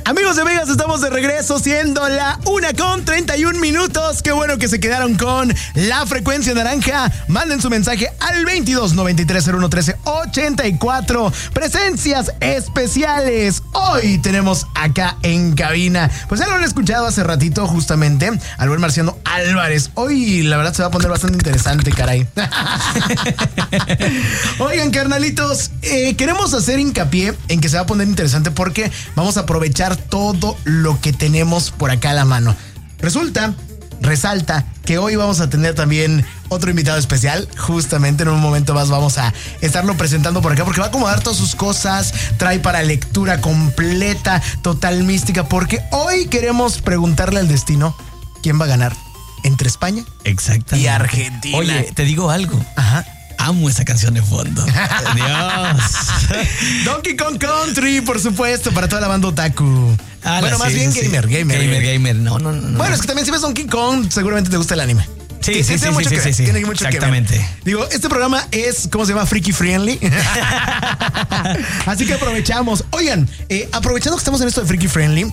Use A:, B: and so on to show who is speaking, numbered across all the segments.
A: Amigos y amigas, estamos de regreso siendo la 1:31. Qué bueno que se quedaron con la frecuencia naranja. Manden su mensaje al 2293-0113-84. Presencias especiales. Hoy tenemos acá en cabina, pues ya lo han escuchado hace ratito justamente, al buen Marciano Álvarez. Hoy la verdad se va a poner bastante interesante, caray. Oigan, carnalitos, queremos hacer hincapié en que se va a poner interesante porque vamos a aprovechar todo lo que tenemos por acá a la mano. Resalta que hoy vamos a tener también otro invitado especial. Justamente en un momento más vamos a estarlo presentando por acá porque va a acomodar todas sus cosas. Trae para lectura completa, total mística, porque hoy queremos preguntarle al destino quién va a ganar entre España
B: exactamente
A: y Argentina.
B: Oye, te digo algo.
A: Ajá.
B: Amo esa canción de fondo. Dios.
A: Donkey Kong Country, por supuesto, para toda la banda otaku. Bueno, más bien gamer.
B: No.
A: Bueno, es que también si ves Donkey Kong, seguramente te gusta el anime.
B: Sí.
A: Tiene mucho que ver.
B: Exactamente.
A: Digo, este programa es, ¿cómo se llama? Freaky Friendly. Así que aprovechamos. Oigan, aprovechando que estamos en esto de Freaky Friendly,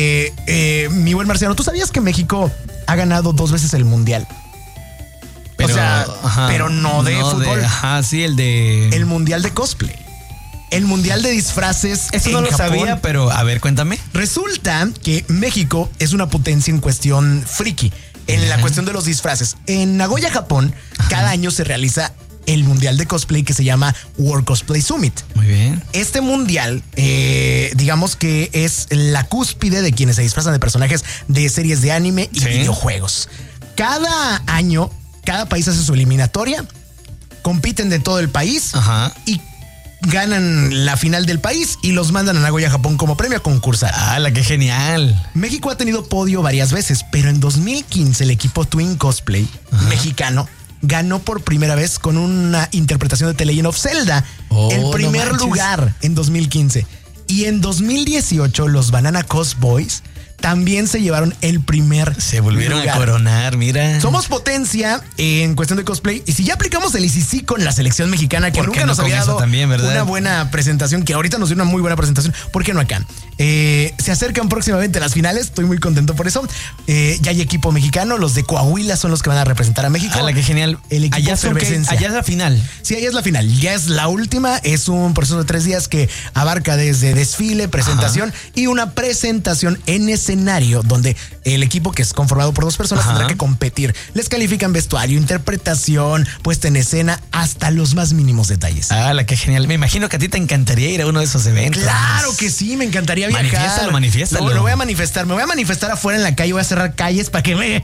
A: mi buen Marciano, ¿tú sabías que México ha ganado 2 veces el Mundial?
B: Pero,
A: pero no de fútbol.
B: El
A: Mundial de cosplay. El Mundial de disfraces.
B: Eso no lo sabía, pero a ver, cuéntame.
A: Resulta que México es una potencia en cuestión friki, en la cuestión de los disfraces. En Nagoya, Japón, cada año se realiza el Mundial de cosplay que se llama World Cosplay Summit.
B: Muy bien.
A: Este mundial, digamos que es la cúspide de quienes se disfrazan de personajes de series de anime y videojuegos. Cada año, cada país hace su eliminatoria, compiten de todo el país y ganan la final del país y los mandan a Nagoya, Japón como premio a concursar.
B: ¡Hala, qué genial!
A: México ha tenido podio varias veces, pero en 2015 el equipo Twin Cosplay mexicano ganó por primera vez con una interpretación de The Legend of Zelda. El primer lugar en 2015. Y en 2018 los Banana Cos Boys también se llevaron el primer lugar.
B: Se volvieron a coronar, mira.
A: Somos potencia en cuestión de cosplay. Y si ya aplicamos el ICC con la selección mexicana, que nunca nos había dado una buena presentación, que ahorita nos dio una muy buena presentación, ¿por qué no acá? Se acercan próximamente las finales. Estoy muy contento por eso. Ya hay equipo mexicano. Los de Coahuila son los que van a representar a México.
B: ¡Hala, qué genial!
A: El equipo
B: allá es la final.
A: Sí, allá es la final. Ya es la última. Es un proceso de 3 días que abarca desde desfile, presentación y una presentación en escenario donde el equipo, que es conformado por 2 personas, tendrá que competir. Les califican vestuario, interpretación, puesta en escena, hasta los más mínimos detalles.
B: ¡Hala, qué genial! Me imagino que a ti te encantaría ir a uno de esos eventos.
A: Claro que sí, me encantaría viajar.
B: Manifiéstalo.
A: Lo voy a manifestar. Me voy a manifestar afuera en la calle. Voy a cerrar calles para que me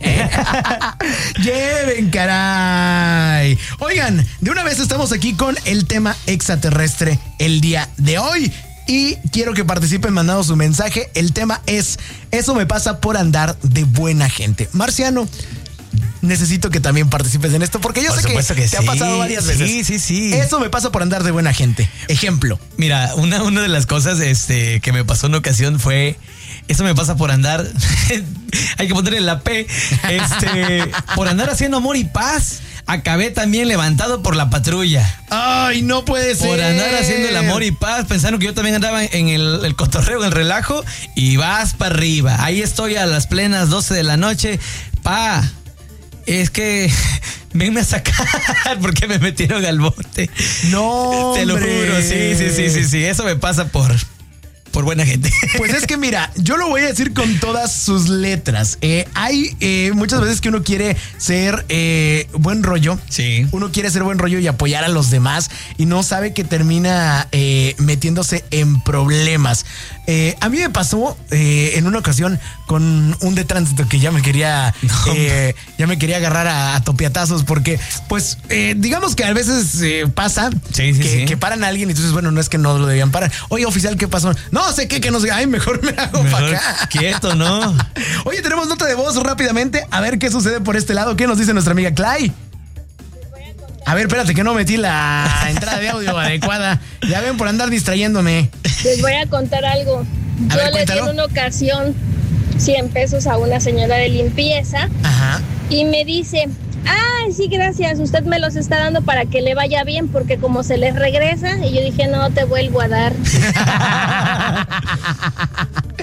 A: lleven, caray. Oigan, de una vez estamos aquí con el tema extraterrestre el día de hoy. Y quiero que participen mandando su mensaje. El tema es: eso me pasa por andar de buena gente. Marciano, necesito que también participes en esto porque yo sé que te ha pasado varias veces.
B: Sí.
A: Eso me pasa por andar de buena gente. Ejemplo.
B: Mira, una de las cosas que me pasó en una ocasión fue: eso me pasa por andar, hay que ponerle la P, por andar haciendo amor y paz. Acabé también levantado por la patrulla.
A: Ay, no puede ser.
B: Por andar haciendo el amor y paz, pensaron que yo también andaba en el cotorreo, en el relajo, y vas para arriba. Ahí estoy a las plenas 12 de la noche. Es que venme a sacar porque me metieron al bote.
A: No,
B: te lo juro, sí. Eso me pasa por buena gente.
A: Pues es que mira, yo lo voy a decir con todas sus letras. Hay muchas veces que uno quiere ser buen rollo.
B: Sí.
A: Uno quiere ser buen rollo y apoyar a los demás y no sabe que termina metiéndose en problemas. A mí me pasó en una ocasión con un de tránsito que ya me quería agarrar a topiatazos porque, pues, digamos que a veces pasa que paran a alguien y entonces, bueno, no es que no lo debían parar. Oye, oficial, ¿qué pasó? No sé qué, que no sé. Ay, mejor me hago para acá.
B: Quieto, ¿no?
A: Oye, tenemos nota de voz rápidamente. A ver qué sucede por este lado. ¿Qué nos dice nuestra amiga Clay? A ver, espérate que no metí la entrada de audio adecuada. Ya ven por andar distrayéndome.
C: Les voy a contar algo. Yo le di en una ocasión 100 pesos a una señora de limpieza.
A: Ajá.
C: Y me dice: ay, sí, gracias, usted me los está dando para que le vaya bien, porque como se les regresa. Y yo dije: no te vuelvo a dar.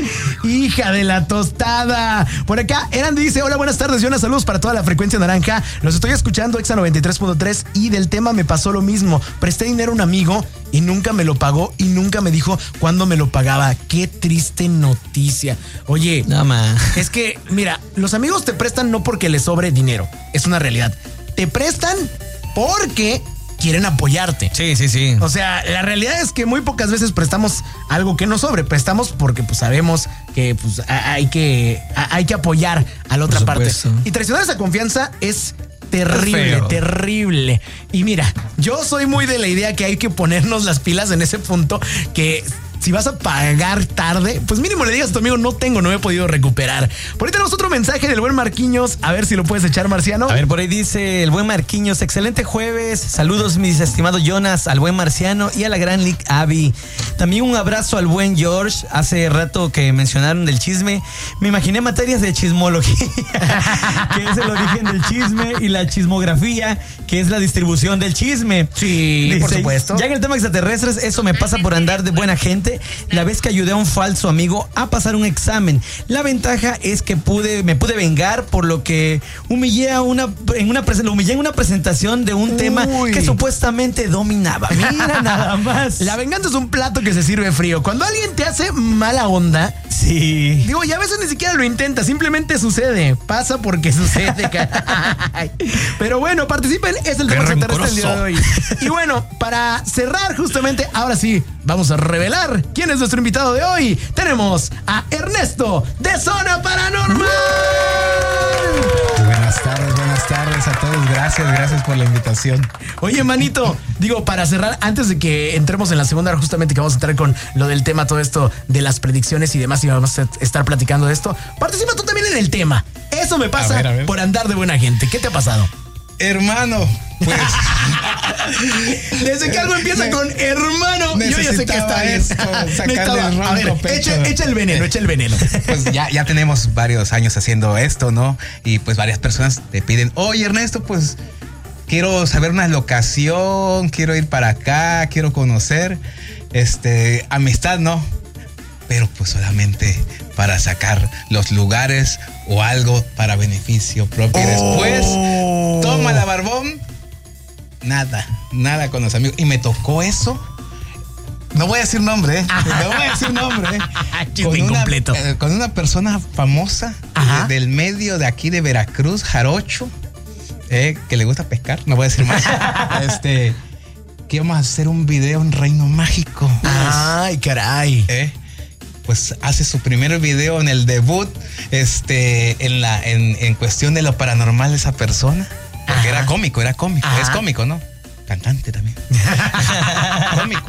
A: Hija de la tostada. Por acá, Eran dice, hola, buenas tardes, Jonas, saludos para toda la frecuencia naranja. Los estoy escuchando, Exa 93.3, y del tema me pasó lo mismo. Presté dinero a un amigo y nunca me lo pagó y nunca me dijo cuándo me lo pagaba. Qué triste noticia. Oye,
B: no,
A: es que, mira, los amigos te prestan no porque les sobre dinero, es una realidad. Te prestan porque quieren apoyarte.
B: Sí.
A: O sea, la realidad es que muy pocas veces prestamos algo que nos sobre. Prestamos porque pues sabemos que pues hay que apoyar a la otra parte. Y traicionar esa confianza es terrible. Y mira, yo soy muy de la idea que hay que ponernos las pilas en ese punto, que si vas a pagar tarde, pues mínimo le digas a tu amigo, no me he podido recuperar. Por ahí tenemos otro mensaje del buen Marquiños, a ver si lo puedes echar, Marciano.
B: A ver, por ahí dice el buen Marquiños, excelente jueves, saludos mis estimados Jonas, al buen Marciano y a la gran Lick Abby. También un abrazo al buen George. Hace rato que mencionaron del chisme, me imaginé materias de chismología, que es el origen del chisme, y la chismografía, que es la distribución del chisme.
A: Sí, dice, por supuesto.
B: Ya en el tema extraterrestres, eso me pasa por andar de buena gente. La vez que ayudé a un falso amigo a pasar un examen. La ventaja es que me pude vengar por lo que humillé en una presentación de un tema que supuestamente dominaba. Mira nada más.
A: La venganza es un plato que se sirve frío. Cuando alguien te hace mala onda,
B: sí.
A: Digo, y a veces ni siquiera lo intenta, simplemente sucede. Pasa porque sucede. Pero bueno, participen, es el tema extraterrestre del día de hoy. Y bueno, para cerrar justamente, ahora sí, vamos a revelar quién es nuestro invitado de hoy. Tenemos a Ernesto de Zona Paranormal.
D: Buenas tardes a todos. Gracias por la invitación.
A: Oye, manito, digo, para cerrar, antes de que entremos en la segunda hora, justamente que vamos a entrar con lo del tema, todo esto de las predicciones y demás, y vamos a estar platicando de esto, participa tú también en el tema. Eso me pasa a ver. Por andar de buena gente. ¿Qué te ha pasado?
D: Hermano, pues
A: desde que algo empieza con hermano, yo ya sé que está bien. A ver, echa el veneno.
D: Pues ya tenemos varios años haciendo esto, ¿no? Y pues varias personas te piden, oye, Ernesto, pues quiero saber una locación, quiero ir para acá, quiero conocer, amistad, ¿no? Pero pues solamente para sacar los lugares o algo para beneficio propio. Y después, toma la barbón, nada con los amigos. Y me tocó eso. No voy a decir nombre, con una persona famosa del medio de aquí de Veracruz, Jarocho, que le gusta pescar, no voy a decir más. Que íbamos a hacer un video en Reino Mágico.
A: Ay, caray.
D: Pues hace su primer video en el debut, en cuestión de lo paranormal de esa persona. Porque era cómico. Es cómico, ¿no? Cantante también. Cómico.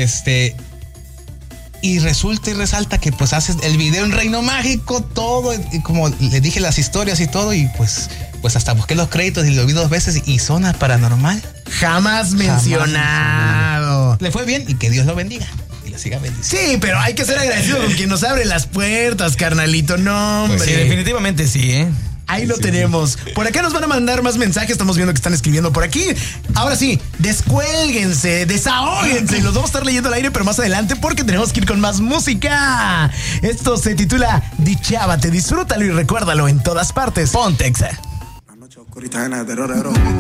D: Y resulta y resalta que pues haces el video en Reino Mágico, todo, y como le dije las historias y todo, y pues hasta busqué los créditos y lo vi 2 veces, y Zona Paranormal.
A: Jamás mencionado.
D: Le fue bien, y que Dios lo bendiga. Siga bendiciendo.
A: Sí, pero hay que ser agradecido con quien nos abre las puertas, carnalito. No, hombre.
B: Pues sí, definitivamente sí,
A: Ahí lo tenemos. Por acá nos van a mandar más mensajes. Estamos viendo que están escribiendo por aquí. Ahora sí, descuélguense, desahóguense. Los vamos a estar leyendo al aire, pero más adelante, porque tenemos que ir con más música. Esto se titula Dichábate. Disfrútalo y recuérdalo en todas partes.
B: Ponte Exa.
E: La noche oscurita llena de terror.